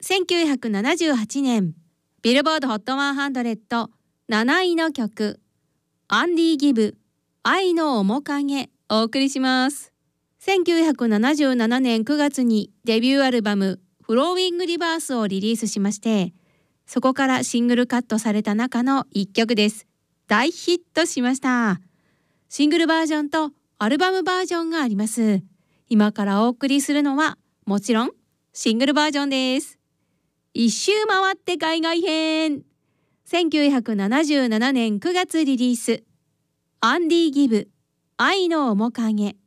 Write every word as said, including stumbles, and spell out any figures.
せんきゅうひゃくななじゅうはちねんビルボード ホットひゃくなないの曲、アンディ・ギブ、愛の面影お送りします。せんきゅうひゃくななじゅうななねんくがつにデビューアルバムフローウィングリバースをリリースしまして、そこからシングルカットされた中の一曲です。大ヒットしました。シングルバージョンとアルバムバージョンがあります。今からお送りするのはもちろんシングルバージョンです。一周回って海外編。せんきゅうひゃくななじゅうななねんくがつリリース、アンディ・ギブ、愛の面影。